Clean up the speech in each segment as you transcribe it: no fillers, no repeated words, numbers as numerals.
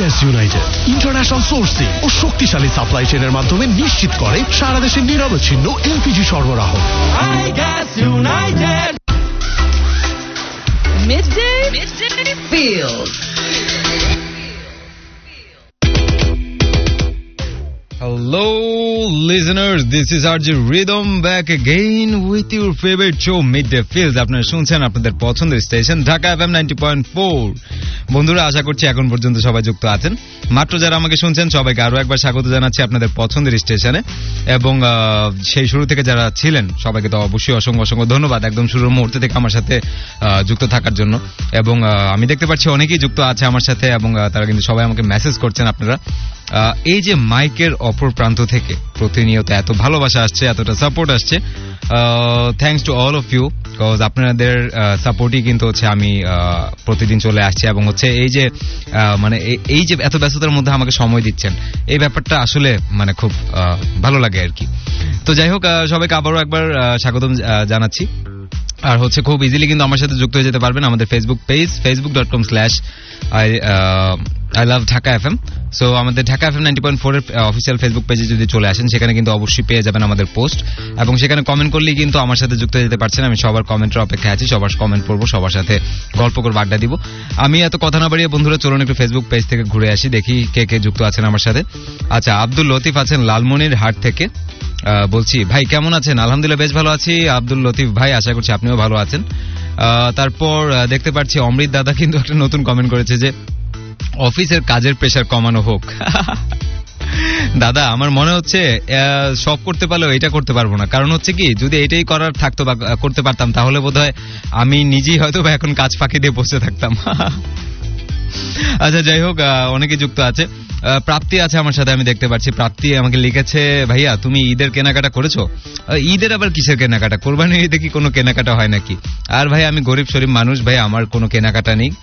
Gas United international sourcing ও শক্তিশালী supply চেইনের মাধ্যমে নিশ্চিত করে সারা দেশে নিরবচ্ছিন্ন এলপিজি সরবরাহ। Midday Feels. Hello listeners, this is RJ Rhythm back again with your favorite show Midday Feels. আপনারা শুনছেন আপনাদের পছন্দের স্টেশন ঢাকা FM 90.4। বন্ধুরা, আশা করছি এখন পর্যন্ত সবাই যুক্ত আছেন। মাত্র যারা আমাকে শুনছেন সবাইকে আরো একবার স্বাগত জানাচ্ছি আপনাদের পছন্দের স্টেশনে, এবং সেই শুরু থেকে যারা ছিলেন সবাইকে তো অবশ্যই অসংখ্য অসংখ্য ধন্যবাদ একদম শুরুর মুহূর্তে থেকে আমার সাথে যুক্ত থাকার জন্য। এবং আমি দেখতে পাচ্ছি অনেকেই যুক্ত আছে আমার সাথে, এবং তারা কিন্তু সবাই আমাকে মেসেজ করছেন। আপনারা এই যে মাইকের অপর প্রান্ত থেকে প্রতিনিয়ত এত ভালোবাসা আসছে, এতটা সাপোর্ট আসছে, thanks to all of you, because আপনাদের সাপোর্টই কিন্তু হচ্ছে আমি প্রতিদিন চলে আসছি, এবং হচ্ছে এই যে মানে এই যে এত ব্যস্ততার মধ্যে আমাকে সময় দিচ্ছেন, এই ব্যাপারটা আসলে মানে খুব ভালো লাগে আর কি। তো যাই হোক, সবাইকে আবারও একবার স্বাগতম জানাচ্ছি। আর হচ্ছে খুব ইজিলি কিন্তু আমার সাথে যুক্ত হয়ে যেতে পারবেন আমাদের Facebook page facebook.com/I love Dhaka FM। So আমাদের ঢাকা FM 90.4 এর অফিসিয়াল ফেসবুক পেজে যদি চলে আসেন, সেখানে কিন্তু অবশ্যই পেয়ে যাবেন আমাদের পোস্ট, এবং সেখানে কমেন্ট করলেই কিন্তু আমার সাথে যুক্ত হয়ে যেতে পারছেন। আমি সবার কমেন্টের অপেক্ষায় আছি, সবার কমেন্ট পড়বো, সবার সাথে গল্প করবো, আড্ডা দিব। আমি এত কথা না বাড়িয়ে বন্ধুরা চলুন একটু ফেসবুক পেজ থেকে ঘুরে আসি, দেখি কে কে যুক্ত আছেন আমার সাথে। আচ্ছা, আব্দুল লতিফ আছেন লালমনির হাট থেকে, বলছি ভাই কেমন আছেন? আলহামদুলিল্লাহ বেশ ভালো আছি আব্দুল লতিফ ভাই, আশা করছি আপনিও ভালো আছেন। তারপর দেখতে পাচ্ছি অমৃত দাদা কিন্তু একটা নতুন কমেন্ট করেছে যে অফিসের কাজের প্রেশার কমানো হোক। দাদা, আমার মনে হচ্ছে সব করতে পারলেও এটা করতে পারবো না, কারণ হচ্ছে কি, যদি এটাই করার থাকতো বা করতে পারতাম তাহলে বোধহয় আমি নিজেই হয়তো বা এখন কাজ ফাঁকি দিয়ে বসে থাকতাম। আচ্ছা, যাই হোক, অনেকে যুক্ত আছে। প্রাপ্তি আছে আমার সাথে, আমি দেখতে পাচ্ছি। প্রাপ্তি আমাকে লিখেছে, ভাইয়া তুমি ঈদের কেনাকাটা করেছো? ঈদের আবার কিসের কেনাকাটা? কোরবানি ঈদে কি কোনো কেনাকাটা হয় নাকি? আর ভাই, আমি গরিব শরীফ মানুষ ভাই, আমার কোনো কেনাকাটা নেই,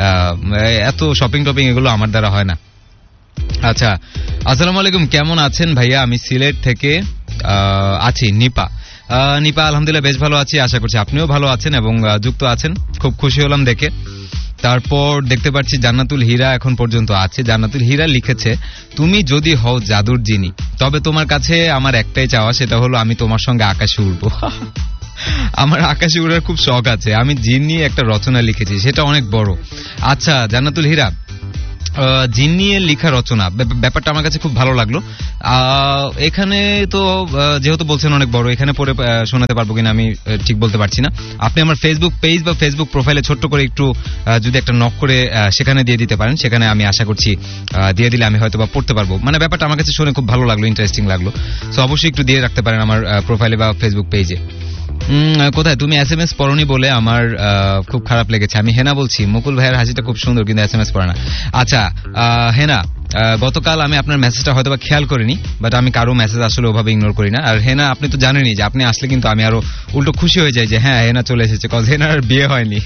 এত শপিং টপিং এগুলো আমার দ্বারা হয় না। আচ্ছা, আসসালামু আলাইকুম, কেমন আছেন ভাইয়া? আমি সিলেট থেকে আছি। নিপা আলহামদুলিল্লাহ বেশ ভালো আছি, আশা করছি আপনিও ভালো আছেন এবং যুক্ত আছেন, খুব খুশি হলাম দেখে। তারপর দেখতে পাচ্ছি জান্নাতুল হীরা এখন পর্যন্ত আছে। জান্নাতুল হীরা লিখেছে, তুমি যদি হও জাদুর জিনি, তবে তোমার কাছে আমার একটাই চাওয়া, সেটা হলো আমি তোমার সঙ্গে আকাশে উড়বো। আমার আকাশে উড়ার খুব শখ আছে, আমি জিন নিয়ে একটা রচনা লিখেছি, সেটা অনেক বড়। আচ্ছা জান্নাতুল হীরা, জিন নিয়ে লেখা রচনা, ব্যাপারটা আমার কাছে খুব ভালো লাগলো। এখানে তো যেহেতু বলছেন অনেক বড়, এখানে পড়ে শোনাতে পারবো কিনা আমি ঠিক বলতে পারছি না। আপনি আমার ফেসবুক পেজ বা ফেসবুক প্রোফাইলে ছোট্ট করে একটু যদি একটা নক করে সেখানে দিয়ে দিতে পারেন, সেখানে আমি আশা করছি দিয়ে দিলে আমি হয়তো বা পড়তে পারবো। মানে ব্যাপারটা আমার কাছে শুনে খুব ভালো লাগলো, ইন্টারেস্টিং লাগলো। সো অবশ্যই একটু দিয়ে রাখতে পারেন আমার প্রোফাইলে বা ফেসবুক পেজে। কোথায় তুমি SMS পড়নি বলে আমার খুব খারাপ লেগেছে। আমি হেনা বলছি। মুকুল ভাইয়ের হাসিটা খুব সুন্দর, কিন্তু SMS পড়ে না। আচ্ছা হেনা, গতকাল আমি আপনার মেসেজটা হয়তো বা খেয়াল করিনি, বাট আমি কারো মেসেজ আসলে ওভাবে ইগনোর করি না। আর হেনা, আপনি তো জানেনই যে আপনি আসলে কিন্তু আমি আরো উল্টো খুশি হয়ে যাই যে হ্যাঁ হেনা চলে এসেছে, কজ হেনার বিয়ে হয়নি।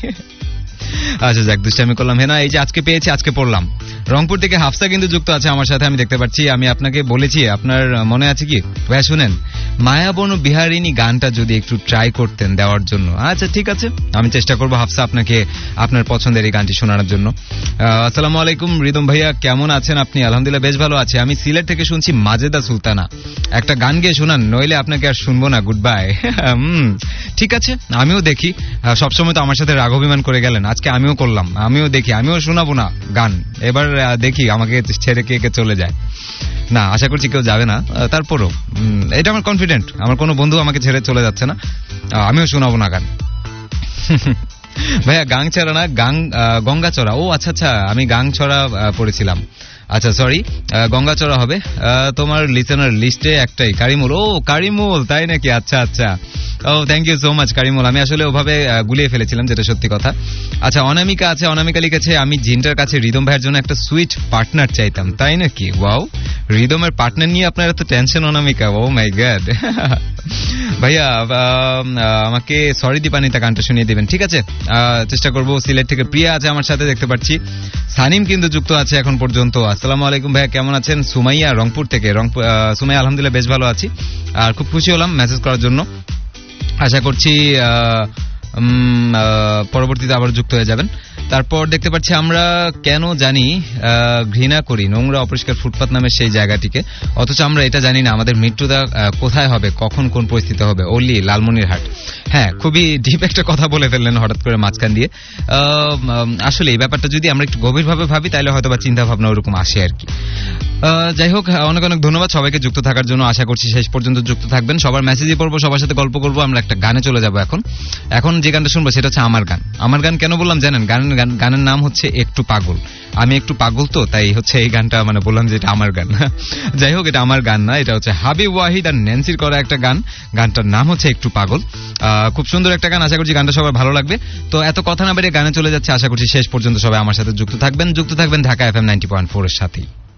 আচ্ছা যাক, দুষ্টামি করলাম। হেনা, এই যে আজকে পেয়েছি, আজকে পড়লাম। রংপুর থেকে হাফসা কিন্তু যুক্ত আছে আমার সাথে, আমি দেখতে পাচ্ছি। আমি আপনাকে বলেছি, আপনার মনে আছে কি ভাইয়া, শুনেন, মায়াবন বিহারিণী গানটা যদি একটু ট্রাই করতেন দেওয়ার জন্য। আচ্ছা ঠিক আছে, আমি চেষ্টা করবো হাফসা আপনাকে আপনার পছন্দের এই গানটি শোনানোর জন্য। আসসালামু আলাইকুম রিদম ভাইয়া, কেমন আছেন আপনি? আলহামদুলিল্লাহ বেশ ভালো আছে। আমি সিলেট থেকে শুনছি মাজেদা সুলতানা, একটা গান গিয়ে শোনান, নইলে আপনাকে আর শুনবো না, গুড বাই। ঠিক আছে, আমিও দেখি, সবসময় তো আমার সাথে রাগ অভিমান করে গেলেন, আজকে আমিও করলাম, আমিও দেখি, আমিও শোনাবো না গান এবার, দেখি আমাকে ছেড়ে কে কে চলে যায়। না, আশা করছি কেউ যাবে না, তারপরও এটা আমার কনফিডেন্ট, আমার কোনো বন্ধু আমাকে ছেড়ে চলে যাচ্ছে না, আমিও শোনাবো না গান। ভাইয়া গাংছড়া না গঙ্গাচড়া? ও আচ্ছা আচ্ছা, আমি গাংছড়া পড়েছিলাম। আচ্ছা সরি, গঙ্গাচড়া হবে। তোমার লিসেনার লিস্টে একটাই, কারিমুল। ও কারিমুল, তাই নাকি? আচ্ছা আচ্ছা, ও thank you so much Karimul, আমি আসলে ওভাবে গুলিয়ে ফেলেছিলাম, যেটা সত্যি কথা। আচ্ছা অনামিকা আছে, অনামিকা লিখেছে, আমি জিনটার কাছে রিদম ভাইয়ের জন্য একটা সুইট পার্টনার চাইতাম। তাই নাকি? ওয়াও, রিদমের পার্টনার নিয়ে আপনার এত টেনশন অনামিকা, ও মাই গড। ভাইয়া আমাকে সরি দীপানিতা গানটা শুনিয়ে দিবেন, ঠিক আছে? চেষ্টা করবো। সিলেট থেকে প্রিয়া আছে আমার সাথে, দেখতে পাচ্ছি। সানিম কিন্তু যুক্ত আছে এখন পর্যন্ত। আসসালামু আলাইকুম ভাইয়া, কেমন আছেন? সুমাইয়া রংপুর থেকে। সুমাইয়া আলহামদুলিল্লাহ বেশ ভালো আছি, আর খুব খুশি হলাম মেসেজ করার জন্য। আশা করছি পরবর্তীতে আবার যুক্ত হয়ে যাবেন। তারপর দেখতে পাচ্ছি আমরা কেন জানি ঘৃণা করি নোংরা অপরিষ্কার ফুটপাত নামের সেই জায়গাটিকে, অথচ আমরা এটা জানি না আমাদের মৃত্যুটা কোথায় হবে, কখন কোন পরিস্থিতি হবে। ওলি লালমনিরহাট। হ্যাঁ, খুবই ডিপ একটা কথা বলে ফেললেন হঠাৎ করে মাঝখান দিয়ে। আসলে এই ব্যাপারটা যদি আমরা একটু গভীরভাবে ভাবি তাহলে হয়তো বা চিন্তা ভাবনা ওরকম আসে আর কি। যাই হোক, অনেক অনেক ধন্যবাদ সবাইকে যুক্ত থাকার জন্য। আশা করছি শেষ পর্যন্ত যুক্ত থাকবেন। সবার মেসেজই পড়বো, সবার সাথে গল্প করবো। আমরা একটা গানে চলে যাবো এখন যে গানটা শুনবো সেটা হচ্ছে আমার গান। আমার গান কেন বললাম জানেন? গানের নাম হচ্ছে একটু পাগল। আমি একটু পাগল, তো তাই হচ্ছে এই গানটা মানে বললাম যে এটা আমার গান। যাই হোক, এটা আমার গান না, এটা হচ্ছে হাবিব ওয়াহিদ আর ন্যান্সির করা একটা গান। গানটার নাম হচ্ছে একটু পাগল। খুব সুন্দর একটা গান, আশা করছি গানটা সবার ভালো লাগবে। তো এত কথা না বেরিয়ে গানে চলে যাচ্ছে। আশা করছি শেষ পর্যন্ত সবাই আমার সাথে যুক্ত থাকবেন ঢাকা FM 90.4 এর সাথেই।